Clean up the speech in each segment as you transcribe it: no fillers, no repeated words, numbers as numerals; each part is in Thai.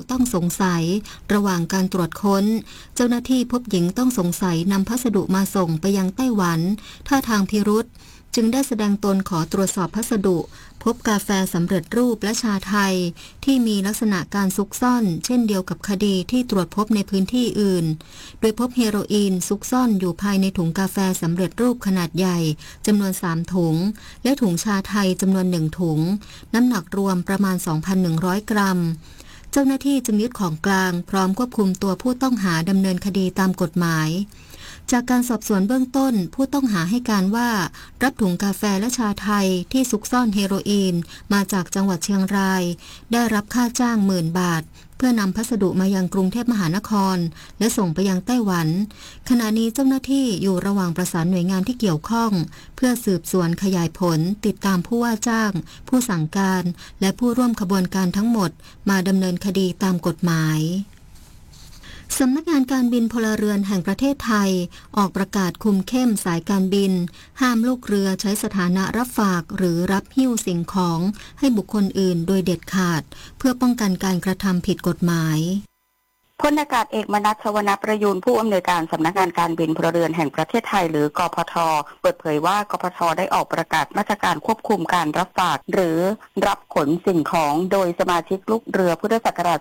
ต้องสงสัยระหว่างการตรวจค้นเจ้าหน้าที่พบหญิงต้องสงสัยนำพัสดุมาส่งไปยังไต้หวันท่าทางพิรุษจึงได้แสดงตนขอตรวจสอบพัสดุพบกาแฟสำเร็จรูปและชาไทยที่มีลักษณะการซุกซ่อนเช่นเดียวกับคดีที่ตรวจพบในพื้นที่อื่นโดยพบเฮโรอีนซุกซ่อนอยู่ภายในถุงกาแฟสำเร็จรูปขนาดใหญ่จำนวน3ถุงและถุงชาไทยจำนวน1ถุงน้ำหนักรวมประมาณ 2,100 กรัมเจ้าหน้าที่จึงยึดของกลางพร้อมควบคุมตัวผู้ต้องหาดำเนินคดีตามกฎหมายจากการสอบสวนเบื้องต้นผู้ต้องหาให้การว่ารับถุงกาแฟและชาไทยที่ซุกซ่อนเฮโรอีนมาจากจังหวัดเชียงรายได้รับค่าจ้าง10,000 บาทเพื่อนำพัสดุมายังกรุงเทพมหานครและส่งไปยังไต้หวันขณะนี้เจ้าหน้าที่อยู่ระหว่างประสานหน่วยงานที่เกี่ยวข้องเพื่อสืบสวนขยายผลติดตามผู้ว่าจ้างผู้สั่งการและผู้ร่วมขบวนการทั้งหมดมาดำเนินคดีตามกฎหมายสำนักงานการบินพลเรือนแห่งประเทศไทยออกประกาศคุมเข้มสายการบินห้ามลูกเรือใช้สถานะรับฝากหรือรับหิ้วสิ่งของให้บุคคลอื่นโดยเด็ดขาดเพื่อป้องกันการกระทำผิดกฎหมายพลอากาศเอกมนัส ชวนประยูรผู้อำนวยการสำนักงานการบินพลเรือนแห่งประเทศไทยหรือกพท.เปิดเผยว่ากพท.ได้ออกประกาศมาตรการควบคุมการรับฝากหรือรับขนสิ่งของโดยสมาชิกลูกเรือพุทธศักราช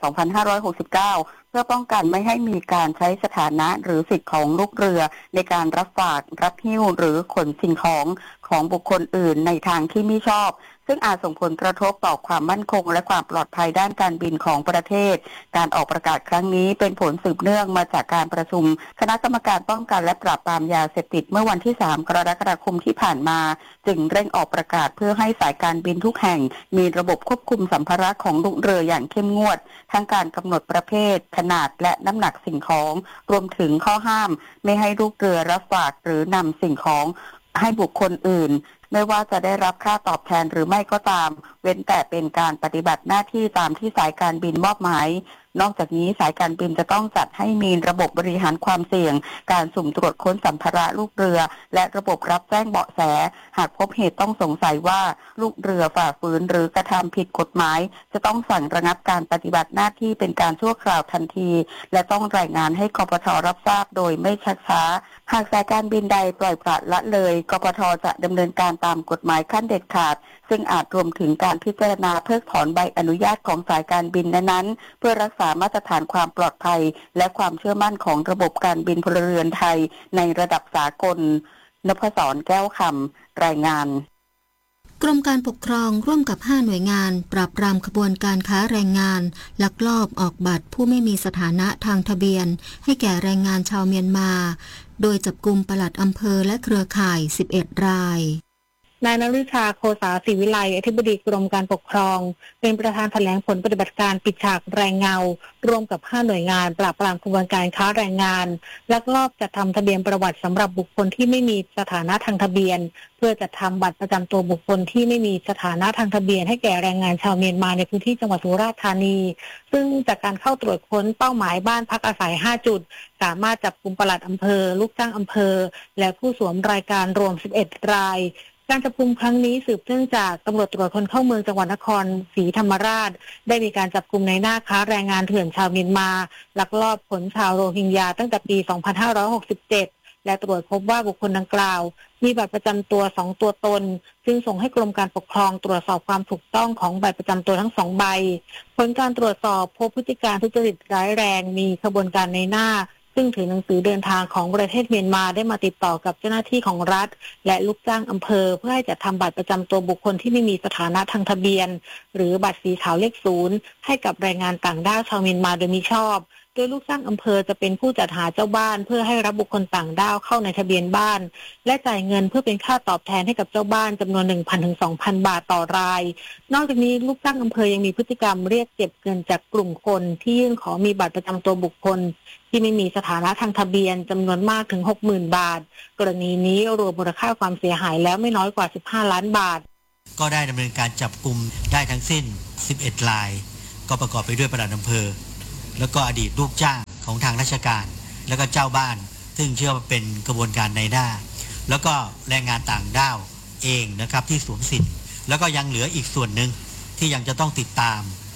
2569 เพื่อป้องกันไม่ให้มีการใช้สถานะหรือสิทธิของลูกเรือในการรับฝากรับหิ้วหรือขนสิ่งของบุคคลอื่นในทางที่ไม่ชอบซึ่งอาจส่งผลกระทบต่อความมั่นคงและความปลอดภัยด้านการบินของประเทศการออกประกาศครั้งนี้เป็นผลสืบเนื่องมาจากการประชุมคณะกรรมการป้องกันและปราบปรามยาเสพติดเมื่อวันที่3 กรกฎาคมที่ผ่านมาจึงเร่งออกประกาศเพื่อให้สายการบินทุกแห่งมีระบบควบคุมสัมภาระของลูกเรืออย่างเข้มงวดทั้งการกำหนดประเภทขนาดและน้ำหนักสิ่งของรวมถึงข้อห้ามไม่ให้ลูกเรือรับฝากหรือนำสิ่งของให้บุคคลอื่นไม่ว่าจะได้รับค่าตอบแทนหรือไม่ก็ตามเว้นแต่เป็นการปฏิบัติหน้าที่ตามที่สายการบินมอบหมายนอกจากนี้สายการบินจะต้องจัดให้มีระบบบริหารความเสี่ยงการสุ่มตรวจค้นสัมภาระลูกเรือและระบบรับแจ้งเบาะแสหากพบเหตุต้องสงสัยว่าลูกเรือฝ่าฝืนหรือกระทำผิดกฎหมายจะต้องสั่งระงับการปฏิบัติหน้าที่เป็นการชั่วคราวทันทีและต้องรายงานให้กพท.รับทราบโดยไม่ชักช้าหากสายการบินใดปล่อยปละละเลยกพท.จะดำเนินการตามกฎหมายขั้นเด็ดขาดซึ่งอาจรวมถึงการพิจารณาเพิกถอนใบอนุญาตของสายการบินนั้นๆเพื่อรักษามาตรฐานความปลอดภัยและความเชื่อมั่นของระบบการบินพลเรือนไทยในระดับสากลนพศร แก้วคำรายงานกรมการปกครองร่วมกับ5หน่วยงานปราบปรามขบวนการค้าแรงงานลักลอบออกบัตรผู้ไม่มีสถานะทางทะเบียนให้แก่แรงงานชาวเมียนมาโดยจับกุมปลัดอำเภอและเครือข่าย11 รายนายนฤชาโคสาศรีวิไลอธิบดีกรมการปกครองเป็นประธานแถลงผลปฏิบัติการปิดฉากแรงเงาร่วมกับ5หน่วยงานปราบปรามขบวนการค้าแรงงานลักลอบจัดทำทะเบียนประวัติสำหรับบุคคลที่ไม่มีสถานะทางทะเบียนเพื่อจัดทำบัตรประจำตัวบุคคลที่ไม่มีสถานะทางทะเบียนให้แก่แรงงานชาวเมียนมาในพื้นที่จังหวัดสุราษฎร์ธานีซึ่งจากการเข้าตรวจค้นเป้าหมายบ้านพักอาศัย5จุดสามารถจับกุมปลัดอำเภอลูกจ้างอำเภอและผู้สวมรายการรวม11 รายการจับกุมครั้งนี้สืบเนื่องจากตำรวจตรวจคนเข้าเมืองจังหวัดนครศรีธรรมราชได้มีการจับกุมในหน้าค้าแรงงานเถื่อนชาวเมียนมาลักลอบขนชาวโรฮิงญาตั้งแต่ปี 2567 และตรวจพบว่าบุคคลดังกล่าวมีบัตรประจำตัว2ตัวตนจึงส่งให้กรมการปกครองตรวจสอบความถูกต้องของบัตรประจำตัวทั้ง2ใบผลการตรวจสอบพบพฤติการทุจริตร้ายแรงมีขบวนการในหน้าซึ่งถือหนังสือเดินทางของประเทศเมียนมาได้มาติดต่อกับเจ้าหน้าที่ของรัฐและลูกจ้างอำเภอเพื่อให้จัดทำบัตรประจำตัวบุคคลที่ไม่มีสถานะทางทะเบียนหรือบัตรสีขาวเลข0ให้กับแรงงานต่างด้าวชาวเมียนมาโดยมิชอบโดยลูกจ้างอำเภอจะเป็นผู้จัดหาเจ้าบ้านเพื่อให้รับบุคคลต่างด้าวเข้าในทะเบียนบ้านและจ่ายเงินเพื่อเป็นค่าตอบแทนให้กับเจ้าบ้านจำนวน 1,000 ถึง 2,000 บาทต่อรายนอกจากนี้ลูกจ้างอำเภอยังมีพฤติกรรมเรียกเก็บเงินจากกลุ่มคนที่ยื่นขอมีบัตรประจำตัวบุคคลที่ไม่มีสถานะทางทะเบียนจำนวนมากถึง 60,000 บาทกรณีนี้รวมมูลค่าความเสียหายแล้วไม่น้อยกว่า15 ล้านบาทก็ได้ดำเนินการจับกุมได้ทั้งสิ้น11 รายก็ประกอบไปด้วยปลัดอำเภอแล้วก็อดีตลูกจ้างของทางราชการแล้วก็เจ้าบ้านซึ่งเชื่อว่าเป็นกระบวนการในหน้าแล้วก็แรงงานต่างด้าวเองนะครับที่สวมสิทธิ์แล้วก็ยังเหลืออีกส่วนหนึ่งที่ยังจะต้องติดตาม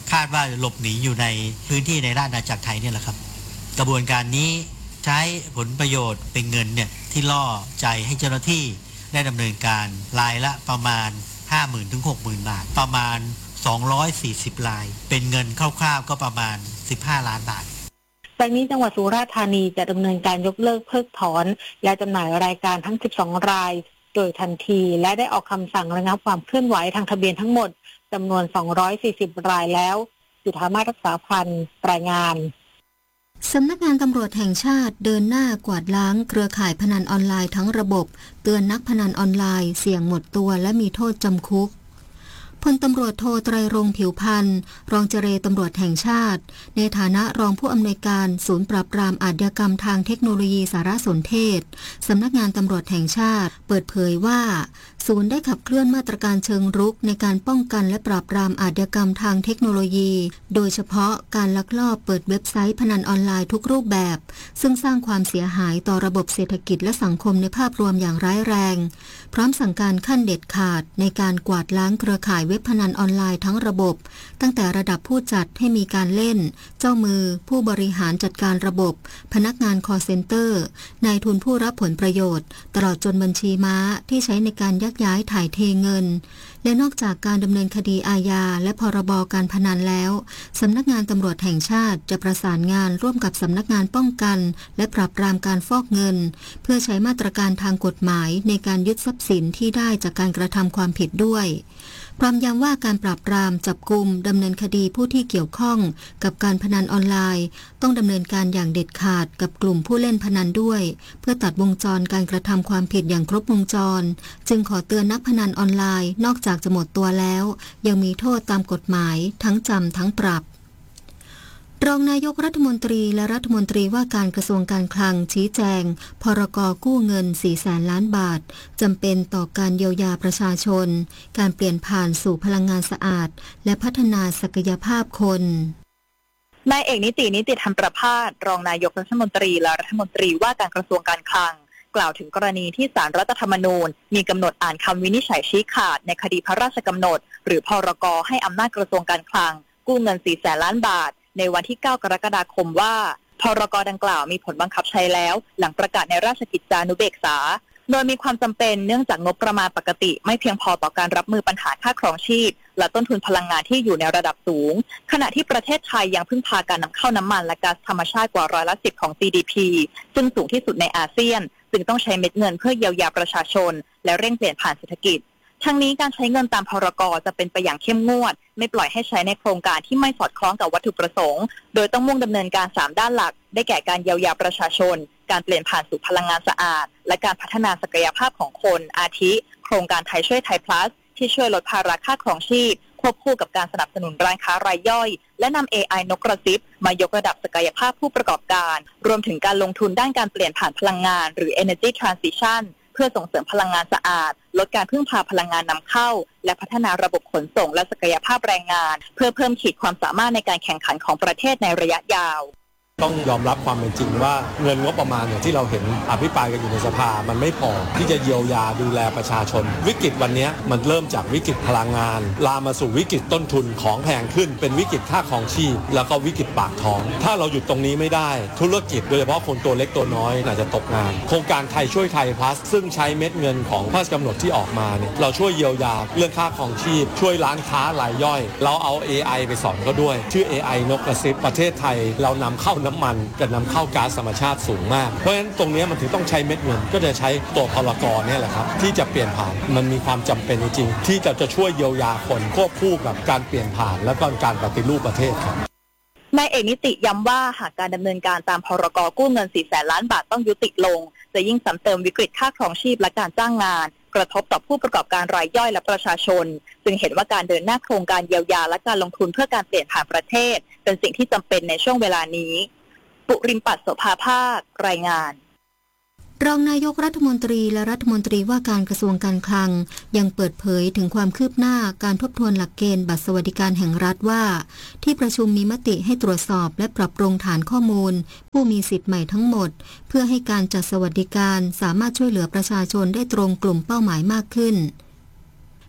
คาดว่าหลบหนีอยู่ในพื้นที่ในราชอาณาจักรไทยเนี่ยแหละครับกระบวนการนี้ใช้ผลประโยชน์เป็นเงินเนี่ยที่ล่อใจให้เจ้าหน้าที่ได้ดำเนินการรายละประมาณ 50,000 ถึง 60,000 บาทประมาณ240รายเป็นเงินคร่าวๆก็ประมาณ15ล้านบาทจากนี้จังหวัดสุราษฎร์ธานีจะดำเนินการยกเลิกเพิกถอนและจำหน่ายรายการทั้ง12รายโดยทันทีและได้ออกคำสั่งระงับความเคลื่อนไหวทางทะเบียนทั้งหมดจำนวน240รายแล้วจุฑามาศรักษาพันธ์รายงานสำนักงานตำรวจแห่งชาติเดินหน้ากวาดล้างเครือข่ายพนันออนไลน์ทั้งระบบเตือนนักพนันออนไลน์เสี่ยงหมดตัวและมีโทษจำคุกพลตำรวจโทไตรรงค์ผิวพันธ์รองเจรตำรวจแห่งชาติในฐานะรองผู้อำนวยการศูนย์ปราบปรามอาชญากรรมทางเทคโนโลยีสารสนเทศสำนักงานตำรวจแห่งชาติเปิดเผยว่าศูนย์ได้ขับเคลื่อนมาตรการเชิงรุกในการป้องกันและปราบปรามอาชญากรรมทางเทคโนโลยีโดยเฉพาะการลักลอบเปิดเว็บไซต์พนันออนไลน์ทุกรูปแบบซึ่งสร้างความเสียหายต่อระบบเศรษฐกิจและสังคมในภาพรวมอย่างร้ายแรงพร้อมสั่งการขั้นเด็ดขาดในการกวาดล้างเครือข่ายเว็บพนันออนไลน์ทั้งระบบตั้งแต่ระดับผู้จัดให้มีการเล่นเจ้ามือผู้บริหารจัดการระบบพนักงานคอลเซ็นเตอร์นายทุนผู้รับผลประโยชน์ตลอดจนบัญชีม้าที่ใช้ในการยักย้ายถ่ายเทเงินและนอกจากการดำเนินคดีอาญาและพรบการพนันแล้วสำนักงานตำรวจแห่งชาติจะประสานงานร่วมกับสำนักงานป้องกันและปราบปรามการฟอกเงินเพื่อใช้มาตรการทางกฎหมายในการยึดทรัพย์สินที่ได้จากการกระทำความผิดด้วยพร้อมย้ำว่าการปราบปรามจับกุมดำเนินคดีผู้ที่เกี่ยวข้องกับการพนันออนไลน์ต้องดำเนินการอย่างเด็ดขาดกับกลุ่มผู้เล่นพนันด้วยเพื่อตัดวงจรการกระทำความผิดอย่างครบวงจรจึงขอเตือนนักพนันออนไลน์นอกจากจะหมดตัวแล้วยังมีโทษตามกฎหมายทั้งจำทั้งปรับรองนายกรัฐมนตรีและรัฐมนตรีว่าการกระทรวงการคลังชี้แจงพรก.กู้เงิน 400,000 ล้านบาทจำเป็นต่อการเยียวยาประชาชนการเปลี่ยนผ่านสู่พลังงานสะอาดและพัฒนาศักยภาพคนนายเอกนิติธรรมประภาสรองนายกรัฐมนตรีและรัฐมนตรีว่าการกระทรวงการคลังกล่าวถึงกรณีที่ศาลรัฐธรรมนูญมีกำหนดอ่านคำวินิจฉัยชี้ขาดในคดีพระราชกำหนดหรือพรก.ให้อำนาจกระทรวงการคลังกู้เงิน 400,000 ล้านบาทในวันที่ 9 กรกฎาคมว่าพรก.ดังกล่าวมีผลบังคับใช้แล้วหลังประกาศในราชกิจจานุเบกษาโดยมีความจำเป็นเนื่องจากงบประมาณปกติไม่เพียงพอต่อการรับมือปัญหาค่าครองชีพและต้นทุนพลังงานที่อยู่ในระดับสูงขณะที่ประเทศไทยยังพึ่งพาการนำเข้าน้ำมันและก๊าซธรรมชาติกว่า10%ของ GDP ซึ่งสูงที่สุดในอาเซียนจึงต้องใช้เม็ดเงินเพื่อเยียวยาประชาชนและเร่งเปลี่ยนผ่านเศรษฐกิจทั้งนี้การใช้เงินตามพรก.จะเป็นไปอย่างเข้มงวดไม่ปล่อยให้ใช้ในโครงการที่ไม่สอดคล้องกับวัตถุประสงค์โดยต้องมุ่งดำเนินการ3ด้านหลักได้แก่การเยียวยาประชาชนการเปลี่ยนผ่านสู่พลังงานสะอาดและการพัฒนาศักยภาพของคนอาทิโครงการไทยช่วยไทย plus ที่ช่วยลดภาระค่าครองชีพควบคู่กับการสนับสนุนร้านค้ารายย่อยและนำ AI นกกระซิบมายกระดับศักยภาพผู้ประกอบการรวมถึงการลงทุนด้านการเปลี่ยนผ่านพลังงานหรือ Energy Transitionเพื่อส่งเสริมพลังงานสะอาดลดการพึ่งพาพลังงานนำเข้าและพัฒนาระบบขนส่งและศักยภาพแรงงานเพื่อเพิ่มขีดความสามารถในการแข่งขันของประเทศในระยะยาวต้องยอมรับความเป็นจริงว่าเงินงบประมาณอย่างที่เราเห็นอภิปรายกันอยู่ในสภามันไม่พอที่จะเยียวยาดูแลประชาชนวิกฤตวันนี้มันเริ่มจากวิกฤตพลังงานลามมาสู่วิกฤตต้นทุนของแพงขึ้นเป็นวิกฤตค่าครองชีพแล้วก็วิกฤตปากท้องถ้าเราหยุดตรงนี้ไม่ได้ธุรกิจโดยเฉพาะคนตัวเล็กตัวน้อยอาจจะตกงานโครงการไทยช่วยไทย plus ซึ่งใช้เม็ดเงินของพระราชกำหนดที่ออกมาเนี่ยเราช่วยเยียวยาเรื่องค่าครองชีพช่วยร้านค้ารายย่อยเราเอา AI ไปสอนเขาด้วยชื่อ AI นกกระซิบประเทศไทยเรานำเข้าน้ำมันกับนำเข้าก๊าซธรรมชาติสูงมากเพราะฉะนั้นตรงนี้มันถึงต้องใช้เม็ดเงินก็จะใช้ตัวพรก.เนี่ยแหละครับที่จะเปลี่ยนผ่านมันมีความจำเป็นจริงๆที่จะช่วยเยียวยาคนควบคู่กับการเปลี่ยนผ่านและก็การปฏิรูปประเทศครับนายเอกนิติย้ำว่าหากการดำเนินการตามพรก.กู้เงิน 400,000 ล้านบาทต้องยุติลงจะยิ่งซ้ำเติมวิกฤตค่าครองชีพและการจ้างงานกระทบต่อผู้ประกอบการรายย่อยและประชาชนจึงเห็นว่าการเดินหน้าโครงการเยียวยาและการลงทุนเพื่อการเปลี่ยนผ่านประเทศเป็นสิ่งที่จำเป็นในช่วงเวลานี้ปุริมปัส โสภาภาครายงานรองนายกรัฐมนตรีและรัฐมนตรีว่าการกระทรวงการคลังยังเปิดเผยถึงความคืบหน้าการทบทวนหลักเกณฑ์บัตรสวัสดิการแห่งรัฐว่าที่ประชุมมีมติให้ตรวจสอบและปรับปรุงฐานข้อมูลผู้มีสิทธิ์ใหม่ทั้งหมดเพื่อให้การจัดสวัสดิการสามารถช่วยเหลือประชาชนได้ตรงกลุ่มเป้าหมายมากขึ้น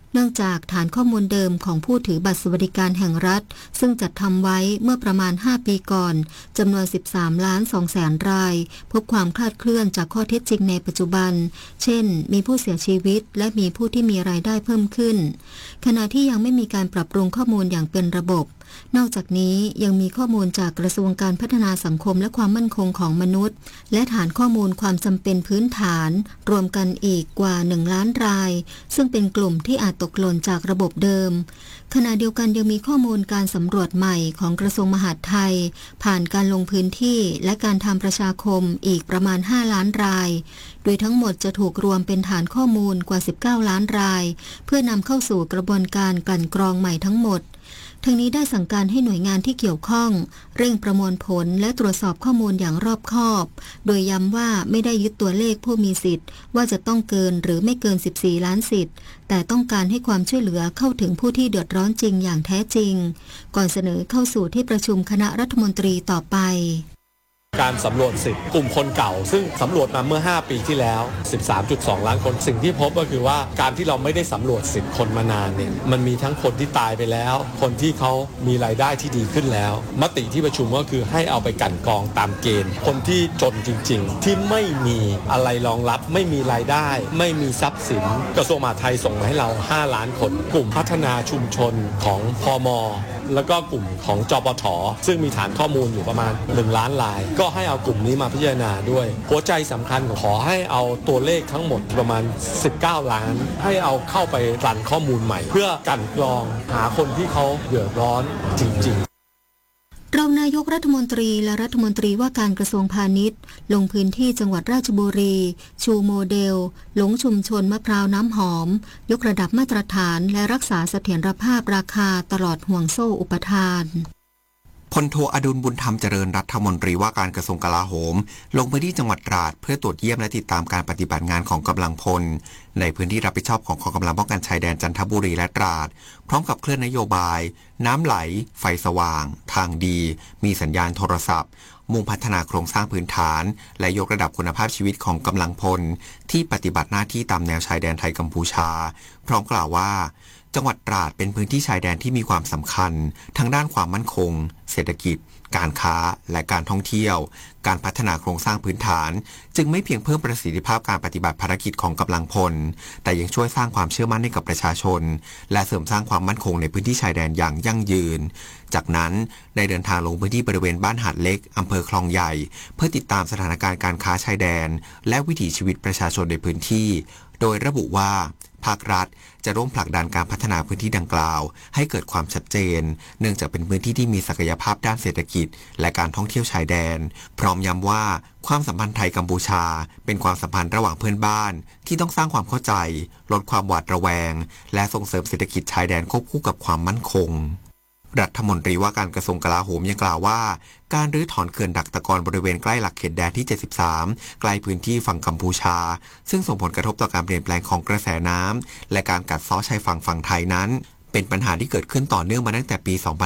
เนื่องจากฐานข้อมูลเดิมของผู้ถือบัตรสวัสดิการแห่งรัฐซึ่งจัดทำไว้เมื่อประมาณ5ปีก่อนจำนวน 13,200,000 รายพบความคลาดเคลื่อนจากข้อเท็จจริงในปัจจุบันเช่นมีผู้เสียชีวิตและมีผู้ที่มีรายได้เพิ่มขึ้นขณะที่ยังไม่มีการปรับปรุงข้อมูลอย่างเป็นระบบนอกจากนี้ยังมีข้อมูลจากกระทรวงการพัฒนาสังคมและความมั่นคงของมนุษย์และฐานข้อมูลความจำเป็นพื้นฐานรวมกันอีกกว่า1 ล้านรายซึ่งเป็นกลุ่มที่อาจตกหล่นจากระบบเดิมขณะเดียวกันยังมีข้อมูลการสำรวจใหม่ของกระทรวงมหาดไทยผ่านการลงพื้นที่และการทำประชาคมอีกประมาณ5 ล้านรายโดยทั้งหมดจะถูกรวมเป็นฐานข้อมูลกว่า19 ล้านรายเพื่อนำเข้าสู่กระบวนการกลั่นกรองใหม่ทั้งหมดทั้งนี้ได้สั่งการให้หน่วยงานที่เกี่ยวข้องเร่งประมวลผลและตรวจสอบข้อมูลอย่างรอบคอบโดยย้ำว่าไม่ได้ยึดตัวเลขผู้มีสิทธิ์ว่าจะต้องเกินหรือไม่เกิน14 ล้านสิทธิ์แต่ต้องการให้ความช่วยเหลือเข้าถึงผู้ที่เดือดร้อนจริงอย่างแท้จริงก่อนเสนอเข้าสู่ที่ประชุมคณะรัฐมนตรีต่อไปการสำรวจสิทธิ์กลุ่มคนเก่าซึ่งสำรวจมาเมื่อ5ปีที่แล้ว 13.2 ล้านคนสิ่งที่พบก็คือว่าการที่เราไม่ได้สำรวจสิทธิ์คนมานานเนี่ยมันมีทั้งคนที่ตายไปแล้วคนที่เขามีรายได้ที่ดีขึ้นแล้วมติที่ประชุมก็คือให้เอาไปกลั่นกรองตามเกณฑ์คนที่จนจริงๆที่ไม่มีอะไรรองรับไม่มีรายได้ไม่มีทรัพย์สินกระทรวงมหาดไทยส่งมาให้เรา5 ล้านคนกลุ่มพัฒนาชุมชนของพม.แล้วก็กลุ่มของจปท.ซึ่งมีฐานข้อมูลอยู่ประมาณ1 ล้านรายก็ให้เอากลุ่มนี้มาพิจารณาด้วยหัวใจสำคัญขอให้เอาตัวเลขทั้งหมดประมาณ19 ล้านให้เอาเข้าไปรันข้อมูลใหม่เพื่อกลั่นกรองหาคนที่เขาเดือดร้อนจริงๆรองนายกรัฐมนตรีและรัฐมนตรีว่าการกระทรวงพาณิชย์ลงพื้นที่จังหวัดราชบุรีชูโมเดลหลงชุมชนมะพร้าวน้ำหอมยกระดับมาตรฐานและรักษาเสถียรภาพราคาตลอดห่วงโซ่อุปทานพลโทอดุลบุญธรรมเจริญรัฐมนตรีว่าการกระทรวงกลาโหมลงพื้นที่จังหวัดตราดเพื่อตรวจเยี่ยมและติดตามการปฏิบัติงานของกำลังพลในพื้นที่รับผิดชอบของกองกำลังป้องกันชายแดนจันทบุรีและตราดพร้อมกับเคลื่อนนโยบายน้ำไหลไฟสว่างทางดีมีสัญญาณโทรศัพท์มุ่งพัฒนาโครงสร้างพื้นฐานและยกระดับคุณภาพชีวิตของกำลังพลที่ปฏิบัติหน้าที่ตามแนวชายแดนไทยกัมพูชาพร้อมกล่าวว่าจังหวัดตราดเป็นพื้นที่ชายแดนที่มีความสำคัญทั้งด้านความมั่นคงเศรษฐกิจการค้าและการท่องเที่ยวการพัฒนาโครงสร้างพื้นฐานจึงไม่เพียงเพิ่มประสิทธิภาพการปฏิบัติภารกิจของกำลังพลแต่ยังช่วยสร้างความเชื่อมั่นให้กับประชาชนและเสริมสร้างความมั่นคงในพื้นที่ชายแดนอย่างยั่งยืนจากนั้นได้เดินทางลงพื้นที่บริเวณบ้านหาดเล็กอำเภอคลองใหญ่เพื่อติดตามสถานการณ์การค้าชายแดนและวิถีชีวิตประชาชนในพื้นที่โดยระบุว่าภาครัฐจะร่วมผลักดันการพัฒนาพื้นที่ดังกล่าวให้เกิดความชัดเจนเนื่องจากเป็นพื้นที่ที่มีศักยภาพด้านเศรษฐกิจและการท่องเที่ยวชายแดนพร้อมย้ำว่าความสัมพันธ์ไทยกัมพูชาเป็นความสัมพันธ์ระหว่างเพื่อนบ้านที่ต้องสร้างความเข้าใจลดความหวาดระแวงและส่งเสริมเศรษฐกิจชายแดนควบคู่กับความมั่นคงรัฐมนตรีว่าการกระทรวงกลาโหมยังกล่าวว่าการรื้อถอนเขื่อนดักตะกอนบริเวณใกล้หลักเขตแดนที่73ใกล้พื้นที่ฝั่งกัมพูชาซึ่งส่งผลกระทบต่อการเปลี่ยนแปลงของกระแสน้ำและการกัดเซาะชายฝั่งไทยนั้นเป็นปัญหาที่เกิดขึ้นต่อเนื่องมาตั้งแต่ปี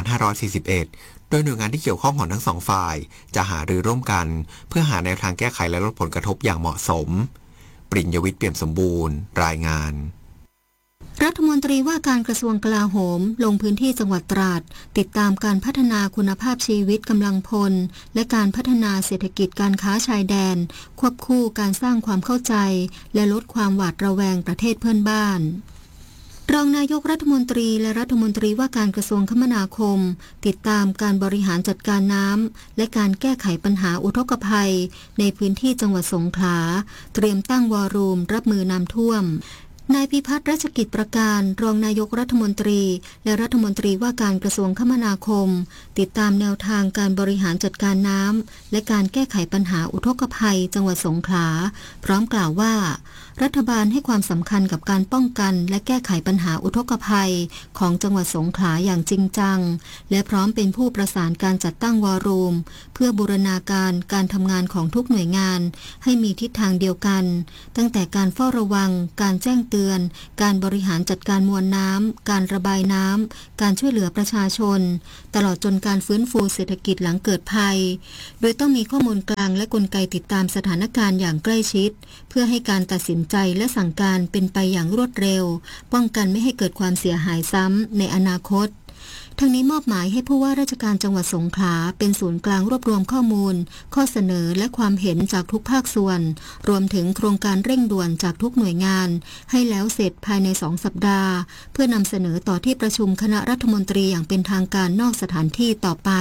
2541 โดยหน่วยงานที่เกี่ยวข้องของทั้งสองฝ่ายจะหารือร่วมกันเพื่อหาแนวทางแก้ไขและลดผลกระทบอย่างเหมาะสมปริญญวิทย์เปี่ยมสมบูรณ์รายงานรัฐมนตรีว่าการกระทรวงกลาโหมลงพื้นที่จังหวัดตราดติดตามการพัฒนาคุณภาพชีวิตกำลังพลและการพัฒนาเศรษฐกิจการค้าชายแดนควบคู่การสร้างความเข้าใจและลดความหวาดระแวงประเทศเพื่อนบ้านรองนายกรัฐมนตรีและรัฐมนตรีว่าการกระทรวงคมนาคมติดตามการบริหารจัดการน้ำและการแก้ไขปัญหาอุทกภัยในพื้นที่จังหวัดสงขลาเตรียมตั้งวอร์รูมรับมือน้ำท่วมนายพิพัฒน์รัชกิจประการรองนายกรัฐมนตรีและรัฐมนตรีว่าการกระทรวงคมนาคมติดตามแนวทางการบริหารจัดการน้ำและการแก้ไขปัญหาอุทกภัยจังหวัดสงขลาพร้อมกล่าวว่ารัฐบาลให้ความสำคัญกับการป้องกันและแก้ไขปัญหาอุทกภัยของจังหวัดสงขลาอย่างจริงจังและพร้อมเป็นผู้ประสานการจัดตั้งวอร์รูมเพื่อบูรณาการการทำงานของทุกหน่วยงานให้มีทิศทางเดียวกันตั้งแต่การเฝ้าระวังการแจ้งเตือนเตือนการบริหารจัดการมวลน้ำการระบายน้ำการช่วยเหลือประชาชนตลอดจนการฟื้นฟูเศรษฐกิจหลังเกิดภัยโดยต้องมีข้อมูลกลางและกลไกติดตามสถานการณ์อย่างใกล้ชิดเพื่อให้การตัดสินใจและสั่งการเป็นไปอย่างรวดเร็วป้องกันไม่ให้เกิดความเสียหายซ้ำในอนาคตทั้งนี้มอบหมายให้ผู้ว่าราชการจังหวัดสงขลาเป็นศูนย์กลางรวบรวมข้อมูลข้อเสนอและความเห็นจากทุกภาคส่วนรวมถึงโครงการเร่งด่วนจากทุกหน่วยงานให้แล้วเสร็จภายใน2 สัปดาห์เพื่อนำเสนอต่อที่ประชุมคณะรัฐมนตรีอย่างเป็นทางการนอกสถานที่ต่อไป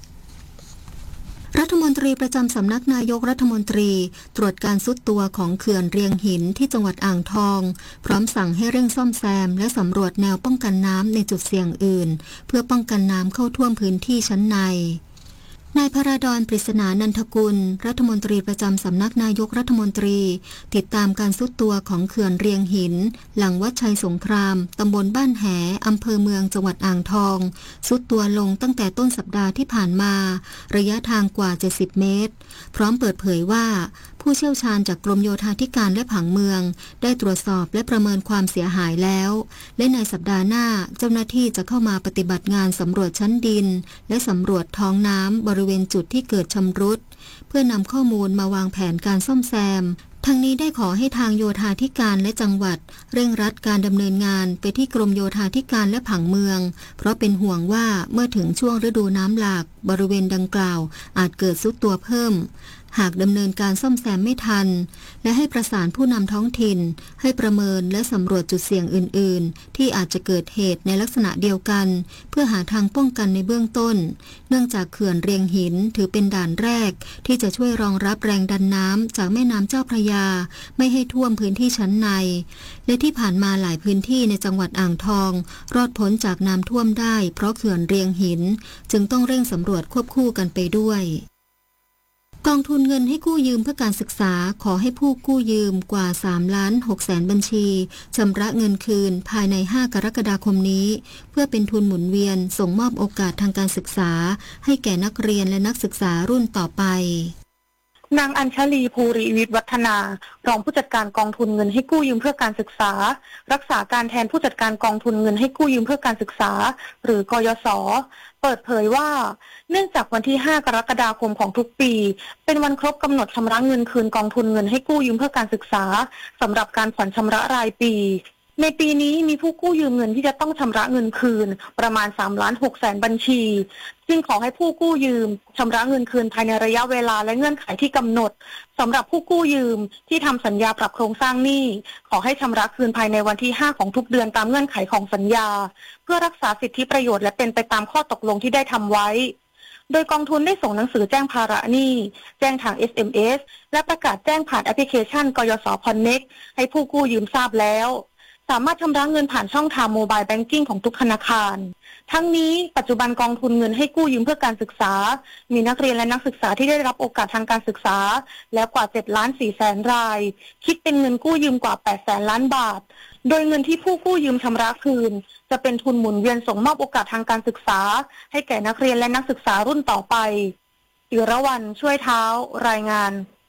รัฐมนตรีประจำสำนักนายกรัฐมนตรีตรวจการทรุดตัวของเขื่อนเรียงหินที่จังหวัดอ่างทองพร้อมสั่งให้เร่งซ่อมแซมและสำรวจแนวป้องกันน้ำในจุดเสี่ยงอื่นเพื่อป้องกันน้ำเข้าท่วมพื้นที่ชั้นในนายพระดอน ปริศนานันทกุลรัฐมนตรีประจำสำนักนายกรัฐมนตรีติดตามการทรุดตัวของเขื่อนเรียงหินหลังวัดชัยสงครามตำบลบ้านแหอำเภอเมืองจังหวัดอ่างทองทรุดตัวลงตั้งแต่ต้นสัปดาห์ที่ผ่านมาระยะทางกว่า70 เมตรพร้อมเปิดเผยว่าผู้เชี่ยวชาญจากกรมโยธาธิการและผังเมืองได้ตรวจสอบและประเมินความเสียหายแล้วและในสัปดาห์หน้าเจ้าหน้าที่จะเข้ามาปฏิบัติงานสำรวจชั้นดินและสำรวจท้องน้ำบริเวณจุดที่เกิดชำรุดเพื่อนำข้อมูลมาวางแผนการซ่อมแซมทั้งนี้ได้ขอให้ทางโยธาธิการและจังหวัดเร่งรัดการดำเนินงานไปที่กรมโยธาธิการและผังเมืองเพราะเป็นห่วงว่าเมื่อถึงช่วงฤดูน้ำหลากบริเวณดังกล่าวอาจเกิดทรุดตัวเพิ่มหากดำเนินการซ่อมแซมไม่ทันและให้ประสานผู้นำท้องถิ่นให้ประเมินและสำรวจจุดเสี่ยงอื่นๆที่อาจจะเกิดเหตุในลักษณะเดียวกันเพื่อหาทางป้องกันในเบื้องต้นเนื่องจากเขื่อนเรียงหินถือเป็นด่านแรกที่จะช่วยรองรับแรงดันน้ำจากแม่น้ำเจ้าพระยาไม่ให้ท่วมพื้นที่ชั้นในและที่ผ่านมาหลายพื้นที่ในจังหวัดอ่างทองรอดพ้นจากน้ำท่วมได้เพราะเขื่อนเรียงหินจึงต้องเร่งสำรวจควบคู่กันไปด้วยกองทุนเงินให้กู้ยืมเพื่อการศึกษาขอให้ผู้กู้ยืมกว่า3,600,000 บัญชีชำระเงินคืนภายใน5 กรกฎาคมนี้เพื่อเป็นทุนหมุนเวียนส่งมอบโอกาสทางการศึกษาให้แก่นักเรียนและนักศึกษารุ่นต่อไปนางอัญชลีภูริวิทย์วัฒนารองผู้จัดการกองทุนเงินให้กู้ยืมเพื่อการศึกษารักษาการแทนผู้จัดการกองทุนเงินให้กู้ยืมเพื่อการศึกษาหรือกยศเปิดเผยว่าเนื่องจากวันที่5 กรกฎาคมของทุกปีเป็นวันครบกำหนดชำระเงินคืนกองทุนเงินให้กู้ยืมเพื่อการศึกษาสำหรับการผ่อนชำระรายปีในปีนี้มีผู้กู้ยืมเงินที่จะต้องชำระเงินคืนประมาณ3,600,000 บัญชีจึงขอให้ผู้กู้ยืมชำระเงินคืนภายในระยะเวลาและเงื่อนไขที่กำหนดสำหรับผู้กู้ยืมที่ทำสัญญาปรับโครงสร้างหนี้ขอให้ชำระคืนภายในวันที่5ของทุกเดือนตามเงื่อนไขของสัญญาเพื่อรักษาสิทธิประโยชน์และเป็นไปตามข้อตกลงที่ได้ทำไว้โดยกองทุนได้ส่งหนังสือแจ้งภาระหนี้แจ้งทาง SMS และประกาศแจ้งผ่านแอปพลิเคชันกยศ Connect ให้ผู้กู้ยืมทราบแล้วสามารถชำระเงินผ่านช่องทางโมบายแบงกิ้งของทุกธนาคารทั้งนี้ปัจจุบันกองทุนเงินให้กู้ยืมเพื่อการศึกษามีนักเรียนและนักศึกษาที่ได้รับโอกาสทางการศึกษาแล้วกว่า 7,400,000 รายคิดเป็นเงินกู้ยืมกว่า 800,000 ล้านบาทโดยเงินที่ผู้กู้ยืมชำระคืนจะเป็นทุนหมุนเวียนส่งมอบโอกาสทางการศึกษาให้แก่นักเรียนและนักศึกษารุ่นต่อไปศิรวรรณช่วยเท้ารายงาน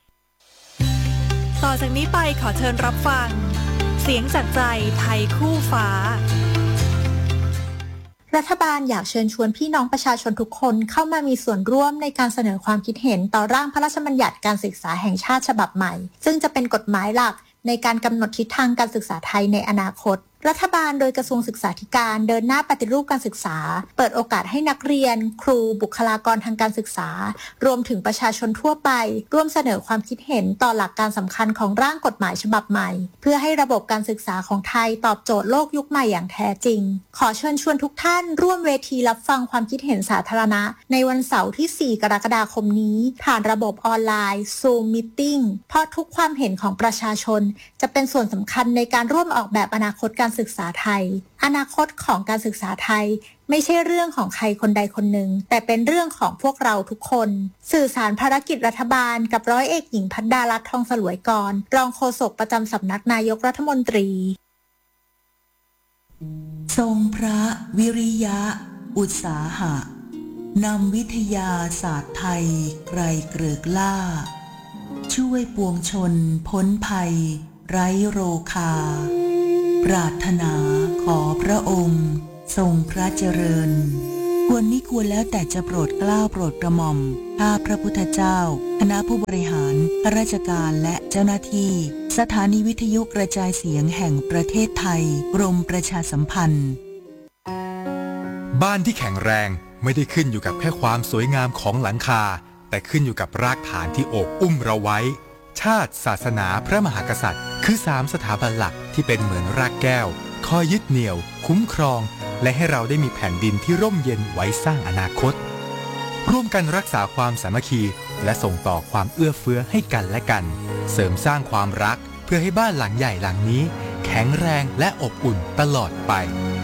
ต่อจากนี้ไปขอเชิญรับฟังเสียงจากใจไทยคู่ฟ้ารัฐบาลอยากเชิญชวนพี่น้องประชาชนทุกคนเข้ามามีส่วนร่วมในการเสนอความคิดเห็นต่อร่างพระราชบัญญัติการศึกษาแห่งชาติฉบับใหม่ซึ่งจะเป็นกฎหมายหลักในการกำหนดทิศทางการศึกษาไทยในอนาคตรัฐบาลโดยกระทรวงศึกษาธิการเดินหน้าปฏิรูปการศึกษาเปิดโอกาสให้นักเรียนครูบุคลากรทางการศึกษารวมถึงประชาชนทั่วไปร่วมเสนอความคิดเห็นต่อหลักการสำคัญของร่างกฎหมายฉบับใหม่เพื่อให้ระบบการศึกษาของไทยตอบโจทย์โลกยุคใหม่อย่างแท้จริงขอเชิญชวนทุกท่านร่วมเวทีรับฟังความคิดเห็นสาธารณะในวันเสาร์ที่4 กรกฎาคมนี้ผ่านระบบออนไลน์ Zoom Meeting เพราะทุกความเห็นของประชาชนจะเป็นส่วนสำคัญในการร่วมออกแบบอนาคตการศึกษาไทยอนาคตของการศึกษาไทยไม่ใช่เรื่องของใครคนใดคนหนึ่งแต่เป็นเรื่องของพวกเราทุกคนสื่อสารภารกิจรัฐบาลกับร้อยเอกหญิงภัดดารัตน์ทองสลวยกรรองโฆษกประจำสำนักนายกรัฐมนตรีทรงพระวิริยะอุตสาหะนำวิทยาศาสตร์ไทยไกรเกริกล่าช่วยปวงชนพ้นภัยไร้โรคาปรารถนาขอพระองค์ทรงพระเจริญควรมิควรแล้วแต่จะโปรดเกล้าโปรดกระหม่อมข้าพระพุทธเจ้าคณะผู้บริหารข้าราชการและเจ้าหน้าที่สถานีวิทยุกระจายเสียงแห่งประเทศไทยกรมประชาสัมพันธ์บ้านที่แข็งแรงไม่ได้ขึ้นอยู่กับแค่ความสวยงามของหลังคาแต่ขึ้นอยู่กับรากฐานที่โอบอุ้มเราไว้ชาติศาสนาพระมหากษัตริย์คือ3สถาบันหลักที่เป็นเหมือนรากแก้วคอยยึดเหนี่ยวคุ้มครองและให้เราได้มีแผ่นดินที่ร่มเย็นไว้สร้างอนาคตร่วมกันรักษาความสามัคคีและส่งต่อความเอื้อเฟื้อให้กันและกันเสริมสร้างความรักเพื่อให้บ้านหลังใหญ่หลังนี้แข็งแรงและอบอุ่นตลอดไป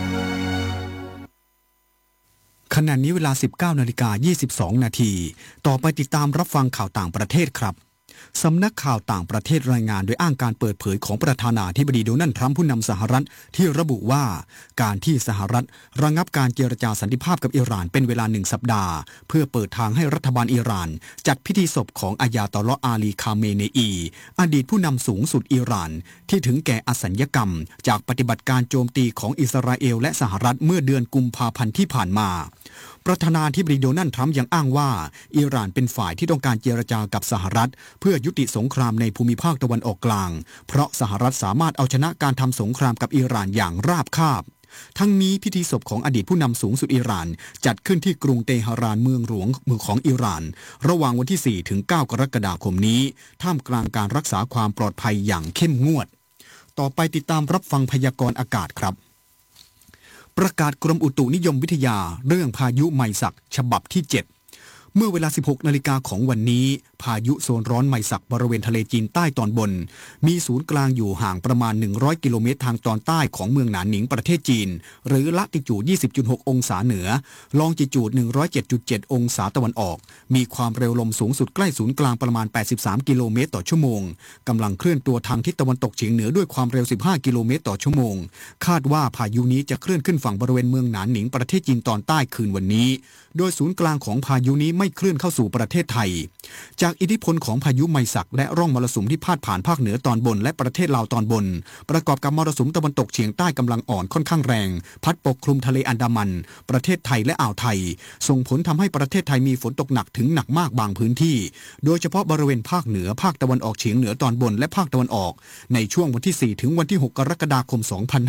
ขณะนี้เวลา 19:22 นาทีต่อไปติดตามรับฟังข่าวต่างประเทศครับสำนักข่าวต่างประเทศรายงานโดยอ้างการเปิดเผยของประธานาธิบดีโดนัลด์ทรัมป์ผู้นำสหรัฐที่ระบุว่าการที่สหรัฐระงับการเจรจาสันติภาพกับอิหร่านเป็นเวลา1 สัปดาห์เพื่อเปิดทางให้รัฐบาลอิหร่านจัดพิธีศพของอายาตอลลอฮ์อาลีคาเมเนอีอดีตผู้นำสูงสุดอิหร่านที่ถึงแก่อสัญญกรรมจากปฏิบัติการโจมตีของอิสราเอลและสหรัฐเมื่อเดือนกุมภาพันธ์ที่ผ่านมาประธานาธิบดีโดนัลด์ทรัมป์ยังอ้างว่าอิหร่านเป็นฝ่ายที่ต้องการเจรจากับสหรัฐเพื่อยุติสงครามในภูมิภาคตะวันออกกลางเพราะสหรัฐสามารถเอาชนะการทำสงครามกับอิหร่านอย่างราบคาบทั้งนี้พิธีศพของอดีตผู้นำสูงสุดอิหร่านจัดขึ้นที่กรุงเตหะรานเมืองหลวงของอิหร่านระหว่างวันที่ 4 ถึง 9 กรกฎาคมนี้ท่ามกลางการรักษาความปลอดภัยอย่างเข้มงวดต่อไปติดตามรับฟังพยากรณ์อากาศครับประกาศกรมอุตุนิยมวิทยาเรื่องพายุไมศักฉบับที่ 7เมื่อเวลา 16 นาฬิกาของวันนี้พายุโซนร้อนไมศักบริเวณทะเลจีนใต้ตอนบนมีศูนย์กลางอยู่ห่างประมาณ100 กิโลเมตรทางตอนใต้ของเมืองหนานหนิงประเทศจีนหรือละติจูด 20.6 องศาเหนือลองจิจูด 107.7 องศาตะวันออกมีความเร็วลมสูงสุดใกล้ศูนย์กลางประมาณ83 กิโลเมตรต่อชั่วโมงกำลังเคลื่อนตัวทางทิศตะวันตกเฉียงเหนือด้วยความเร็ว15 กิโลเมตรต่อชั่วโมงคาดว่าพายุนี้จะเคลื่อนขึ้นฝั่งบริเวณเมืองหนานหนิงประเทศจีนตอนใต้คืนวันนี้โดยศูนย์กลางของพายุนี้ไม่เคลื่อนเข้าสู่ประเทศไทยจากอิทธิพลของพายุไมศักและร่องมรสุมที่พาดผ่านภาคเหนือตอนบนและประเทศลาวตอนบนประกอบกับมรสุมตะวันตกเฉียงใต้กำลังอ่อนค่อนข้างแรงพัดปกคลุมทะเลอันดามันประเทศไทยและอ่าวไทยส่งผลทำให้ประเทศไทยมีฝนตกหนักถึงหนักมากบางพื้นที่โดยเฉพาะบริเวณภาคเหนือภาคตะวันออกเฉียงเหนือตอนบนและภาคตะวันออกในช่วงวันที่ 4 ถึงวันที่ 6 กรกฎาคม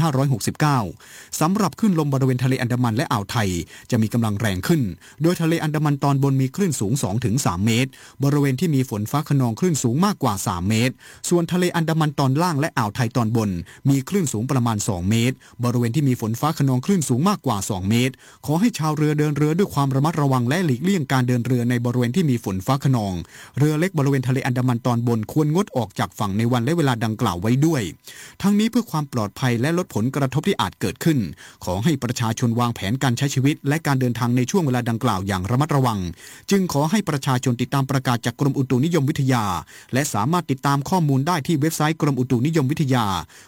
2569 สำหรับคลื่นลมบริเวณทะเลอันดามันและอ่าวไทยจะมีกำลังแรงขึ้นโดยทะเลอันดามันตอนบนมีคลื่นสูง 2-3 เมตรบริเวณที่มีฝนฟ้าคะนองคลื่นสูงมากกว่า3เมตรส่วนทะเลอันดามันตอนล่างและอ่าวไทยตอนบนมีคลื่นสูงประมาณ2เมตรบริเวณที่มีฝนฟ้าคะนองคลื่นสูงมากกว่า2เมตรขอให้ชาวเรือเดินเรือด้วยความระมัดระวังและหลีกเลี่ยงการเดินเรือในบริเวณที่มีฝนฟ้าคะนองเรือเล็กบริเวณทะเลอันดามันตอนบนควรงดออกจากฝั่งในวันและเวลาดังกล่าวไว้ด้วยทั้งนี้เพื่อความปลอดภัยและลดผลกระทบที่อาจเกิดขึ้นขอให้ประชาชนวางแผนการใช้ชีวิตและการเดินทางในช่วงเวลาดังกล่าวอย่างระมัดระวังจึงขอให้ประชาชนติดตามประกาศจากกรมอุตุนิยมวิทยาและสามารถติดตามข้อมูลได้ที่เว็บไซต์กรมอุตุนิยมวิทยา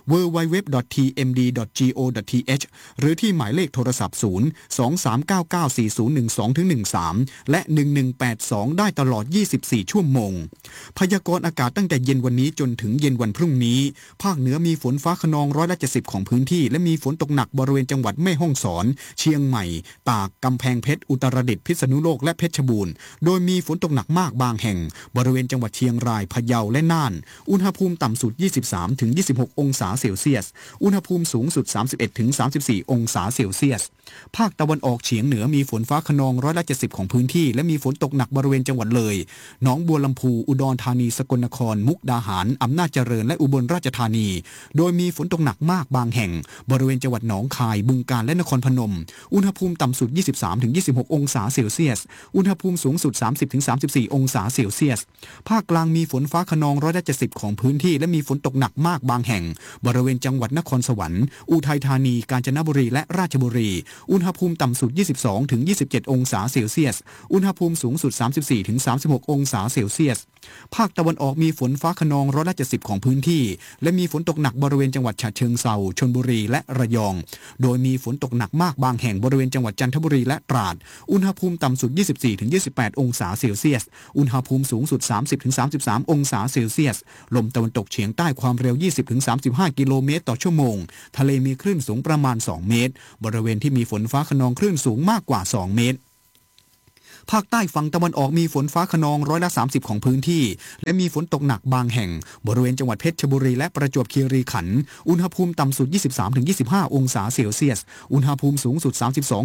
www.tmd.go.th หรือที่หมายเลขโทรศัพท์ 023994012-13 และ 1182 ได้ตลอด 24 ชั่วโมงพยากรณ์อากาศตั้งแต่เย็นวันนี้จนถึงเย็นวันพรุ่งนี้ภาคเหนือมีฝนฟ้าคะนอง170ของพื้นที่และมีฝนตกหนักบริเวณจังหวัดแม่ฮ่องสอนเชียงใหม่ตากกำแพงเพชรอุตรดิตถ์พิษณุโลกและเพชรบูรณ์โดยมีฝนตกหนักมากบางแห่งบริเวณจังหวัดเชียงรายพะเยาและน่านอุณหภูมิต่ำสุด 23-26 องศาเซลเซียสอุณหภูมิสูงสุด 31-34 องศาเซลเซียสภาคตะวันออกเฉียงเหนือมีฝนฟ้าคะนอง170ของพื้นที่และมีฝนตกหนักบริเวณจังหวัดเลยหนองบัวลำพูอุดรธานีสกลนครมุกดาหารอำนาจเจริญและอุบลราชธานีโดยมีฝนตกหนักมากบางแห่งบริเวณจังหวัดหนองคายบึงกาฬและนครพนมอุณหภูมิต่ำสุด 23-26 องศาเซลเซียสอุณหภูมิสูงสุด 30-34 องศาเซลเซียสภาคกลางมีฝนฟ้าคะนอง170ของพื้นที่และมีฝนตกหนักมากบางแห่งบริเวณจังหวัดนครสวรรค์อุทัยธานีกาญจนบุรีและราชบุรีอุณหภูมิต่ำสุด 22-27 องศาเซลเซียสอุณหภูมิสูงสุด 34-36 องศาเซลเซียสภาคตะวันออกมีฝนฟ้าคะนอง170ของพื้นที่และมีฝนตกหนักบริเวณจังหวัดฉะเชิงเทราชลบุรีและระยองโดยมีฝนตกหนักมากบางแห่งบริเวณจังหวัดจันทบุรีและตราดอุณหภูมิต่ำสุด 24-28 องศาเซลเซียสอุณหภูภูมิสูงสุด 30-33 องศาเซลเซียสลมตะวันตกเฉียงใต้ความเร็ว 20-35 กิโลเมตรต่อชั่วโมงทะเลมีคลื่นสูงประมาณ 2 เมตรบริเวณที่มีฝนฟ้าคะนองคลื่นสูงมากกว่า 2 เมตรภาคใต้ฝั่งตะวันออกมีฝนฟ้าคะนอง30%ของพื้นที่และมีฝนตกหนักบางแห่งบริเวณจังหวัดเพชรบุรีและประจวบคีรีขันธ์อุณหภูมิต่ำสุด 23-25 องศาเซลเซียสอุณหภูมิสูงสุด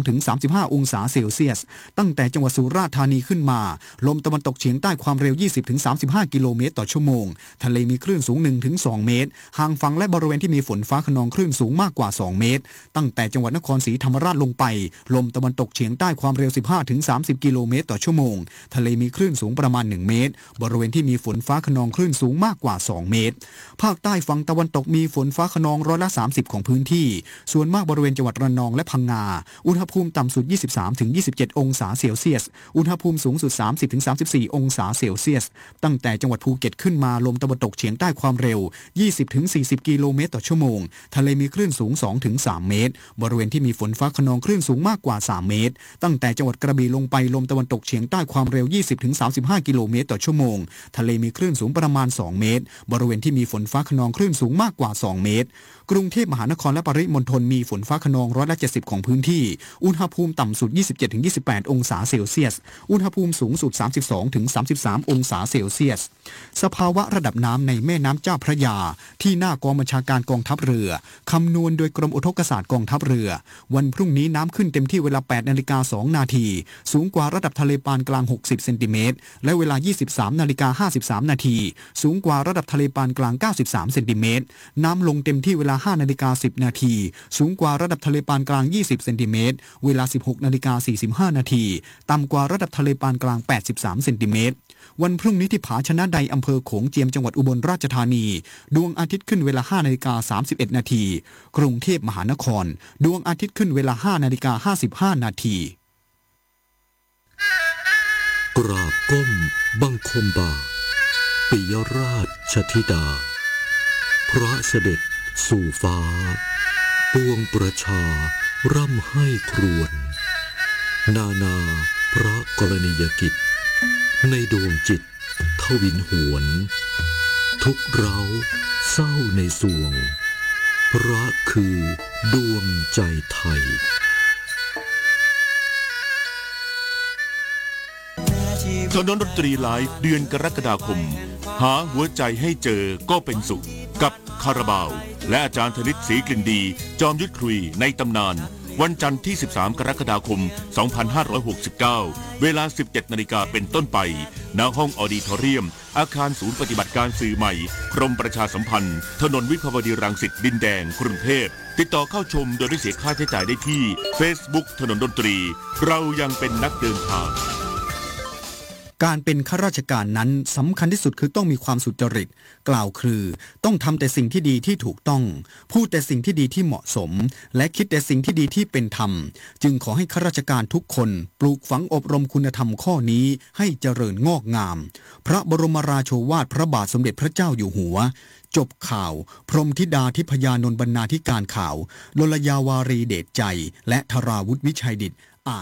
32-35 องศาเซลเซียสตั้งแต่จังหวัดสุราษฎร์ธานีขึ้นมาลมตะวันตกเฉียงใต้ความเร็ว 20-35 กิโลเมตรต่อชั่วโมงทะเลมีคลื่นสูง 1-2 เมตรห่างฝั่งและบริเวณที่มีฝนฟ้าคะนองคลื่นสูงมากกว่า 2 เมตรตั้งแต่จังหวัดนครศรีธรรมราชลงไปลมตะวันตกเฉียงใต้ความเร็ว 15-30 กิโลเมตรต่อชั่วโมงทะเลมีคลื่นสูงประมาณ1 เมตรบริเวณที่มีฝนฟ้าคะนองคลื่นสูงมากกว่า2 เมตรภาคใต้ฝั่งตะวันตกมีฝนฟ้าคะนอง30%ของพื้นที่ส่วนมากบริเวณจังหวัดระนองและพังงาอุณหภูมิต่ำสุด 23-27 องศาเซลเซียสอุณหภูมิสูงสุด 30-34 องศาเซลเซียสตั้งแต่จังหวัดภูเก็ตขึ้นมาลมตะวันตกเฉียงใต้ความเร็ว 20-40 กิโลเมตรต่อชั่วโมงทะเลมีคลื่นสูง 2-3 เมตรบริเวณที่มีฝนฟ้าคะนองคลื่นสูงมากกว่า3 เมตรตั้งแต่จังหวัดกระบี่ลงไปลมตะวันตกเฉียงใต้ความเร็ว 20-35 กิโลเมตรต่อชั่วโมงทะเลมีคลื่นสูงประมาณ2 เมตรบริเวณที่มีฝนฟ้าคะนองคลื่นสูงมากกว่า2 เมตรกรุงเทพมหานครและปริมณฑลมีฝนฟ้าคะนอง70%ของพื้นที่อุณหภูมิต่ำสุด 27-28 องศาเซลเซียสอุณหภูมิสูงสุด 32-33 องศาเซลเซียสสภาวะระดับน้ำในแม่น้ำเจ้าพระยาที่หน้ากองบัญชาการกองทัพเรือคำนวณโดยกรมอุทกศาสตร์กองทัพเรือวันพรุ่งนี้น้ำขึ้นเต็มที่เวลา 8:02 นาทีสูงกว่าระดับทะเลปานกลาง60 เซนติเมตรและเวลา 23:53 นาทีสูงกว่าระดับทะเลปานกลาง93 เซนติเมตรน้ำลงเต็มที่เวลา 5:10 นาทีสูงกว่าระดับทะเลปานกลาง20 เซนติเมตรเวลา 16:45 นาทีต่ำกว่าระดับทะเลปานกลาง83 เซนติเมตรวันพรุ่งนี้ที่ผาชนะใดอำเภอโขงเจียมจังหวัดอุบลราชธานีดวงอาทิตย์ขึ้นเวลา 5:31 นาทีกรุงเทพมหานครดวงอาทิตย์ขึ้นเวลา 5:55 นาทีกราบก้มบังคมบาทปิยราชธิดาพระเสด็จสู่ฟ้าปวงประชาร่ำให้ครวญนาพระกรณียกิจในดวงจิตทวินหวนทุกเร้าเศร้าในสวงพระคือดวงใจไทยถนนดนตรีไลฟ์เดือนกรกฎาคมหาหัวใจให้เจอก็เป็นสุขกับคาราบาวและอาจารย์ธนิตศรีกลิ่นดีจอมยุทธคุยในตำนานวันจันทร์ที่13 กรกฎาคม 2569 เวลา 17 นาฬิกาเป็นต้นไปณห้องออดิทอเรียมอาคารศูนย์ปฏิบัติการสื่อใหม่กรมประชาสัมพันธ์ถนนวิภาวดีรังสิตดินแดงกรุงเทพติดต่อเข้าชมโดยไม่เสียค่าใช้จ่ายได้ที่ Facebook ถนนดนตรีเรายังเป็นนักเดินทางการเป็นข้าราชการนั้นสำคัญที่สุดคือต้องมีความสุจริตกล่าวคือต้องทำแต่สิ่งที่ดีที่ถูกต้องพูดแต่สิ่งที่ดีที่เหมาะสมและคิดแต่สิ่งที่ดีที่เป็นธรรมจึงขอให้ข้าราชการทุกคนปลูกฝังอบรมคุณธรรมข้อนี้ให้เจริญงอกงามพระบรมราโชวาทพระบาทสมเด็จพระเจ้าอยู่หัวจบข่าวพรหมธิดาทิพยานนท์บรรณาธิการข่าวลลยาวารีเดชใจและธราวุฒิวิชัยดิษฐ์อ่าน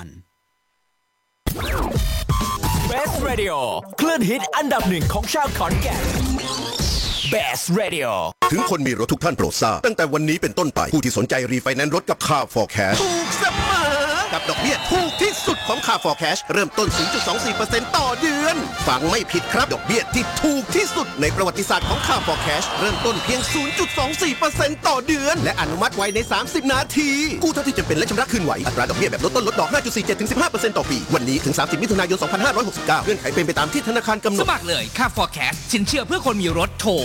Best Radio คลื่นฮิตอันดับหนึ่งของชาวขอนแก่น Best Radio ถึงคนมีรถทุกท่านโปรดทราบตั้งแต่วันนี้เป็นต้นไปผู้ที่สนใจรีไฟแนนซ์รถกับCar for Cashถูกเสมอกับดอกเบี้ยถูกที่สุดของCar for Cashเริ่มต้น 0.24% ต่อเดือนฟังไม่ผิดครับดอกเบี้ยที่ถูกที่สุดในประวัติศาสตร์ของCar for Cashเริ่มต้นเพียง 0.24% ต่อเดือนและอนุมัติไว้ใน30นาทีกู้เท่าที่จำเป็นและชำระคืนไหวอัตราดอกเบี้ยแบบลดต้นลดดอก 5.47-15% ต่อปีวันนี้ถึง30มิถุนายน 2569เงื่อนไขเป็นไปตามที่ธนาคารกำหนดสมัครเลย Car for Cash สินเชื่อเพื่อคนมีรถโทร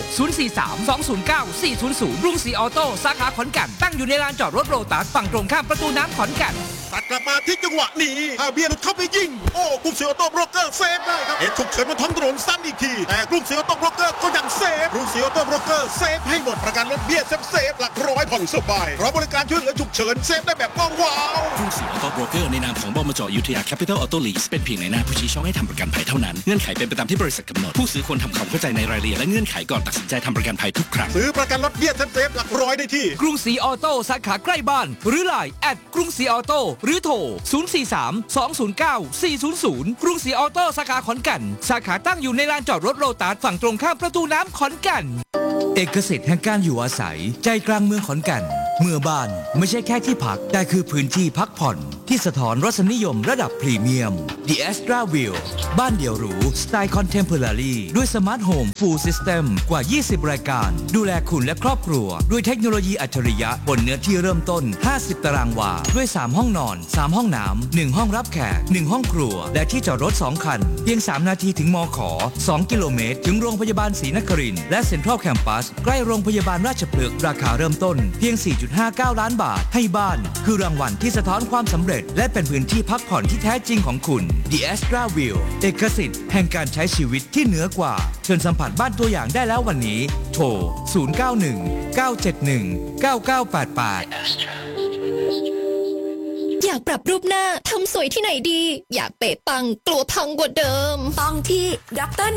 043-209-400 กรุงศรีออโต้สาขาขอนแก่นตั้งอยู่ในลานจอดรถโลตัสฝั่งตรงข้ามประตูน้ำขอนแก่นตัดกลับมาที่จังหวะนี้ฮาเบียร์เข้าไปยิงโอ้กรุงศรีออโต้โบรกเกอร์เซฟได้ครับเหตุฉุกเฉินบนท้องถนนซ้ำอีกทีแต่กรุงศรีออโต้โบรกเกอร์ก็ยังเซฟกรุงศรีออโต้โบรกเกอร์เซฟให้หมดประกันรถเบี้ยเซฟหลักร้อยผ่อนสบายเพราะบริการช่วยเหลือฉุกเฉินเซฟได้แบบว้าวกรุงศรีออโต้โบรกเกอร์ในนามของบมจ.อยุธยาแคปิตอลออโต้ลีสเป็นเพียงในหน้าผู้ชี้ช่องให้ทำประกันภัยเท่านั้นเงื่อนไขเป็นไปตามที่บริษัทกำหนดผู้ซื้อควรทำความเข้าใจในรายละเอียดและเงื่อนไขก่อนตัดสินใจทำประกันภัยทุกครั้งซื้อประกันรถเบี้ยเซฟหลักร้อยได้ที่กรุงศรีออโต้สาขาใกล้บ้านหรือ LINE กรุงศรีออโต้หรือโทร 043-209-400 กรุงศรีออโต้สาขาขอนแก่นสาขาตั้งอยู่ในลานจอดรถโลตัสฝั่งตรงข้ามประตูน้ำขอนแก่นเอกสิทธิ์แห่งการอยู่อาศัยใจกลางเมืองขอนแก่นเมื่อบ้านไม่ใช่แค่ที่พักแต่คือพื้นที่พักผ่อนที่สะท้อนรสนิยมระดับพรีเมียม The Astra View บ้านเดี่ยวหรูสไตล์ Contemporary ด้วยสมาร์ทโฮม Full System กว่า 20 รายการดูแลคุณและครอบครัวด้วยเทคโนโลยีอัจฉริยะบนเนื้อที่เริ่มต้น 50 ตารางวาด้วย 3 ห้องนอน 3 ห้องน้ำ 1 ห้องรับแขก 1 ห้องครัวและที่จอดรถ 2 คันเพียง 3 นาทีถึงมข. 2 กิโลเมตรถึงโรงพยาบาลศรีนครินทร์และเซ็นทรัลแคมปัสใกล้โรงพยาบาลราชพฤกษ์ราคาเริ่มต้นเพียง 4.59 ล้านบาทให้บ้านคือรางวัลที่สะท้อนความสำเร็จและเป็นพื้นที่พักผ่อนที่แท้จริงของคุณ The Astra View เอกสิทธิ์แห่งการใช้ชีวิตที่เหนือกว่าเชิญสัมผัสบ้านตัวอย่างได้แล้ววันนี้โทร 091-971-9988 อยากปรับรูปหน้าทำสวยที่ไหนดีอยากเป๊ะปังกลัวพังกว่าเดิมต้องที่ดร